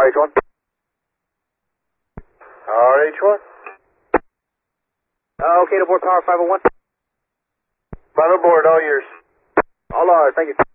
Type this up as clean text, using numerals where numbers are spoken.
RH1. RH1. Okay to board power 501. 5 aboard, all yours. All ours, thank you.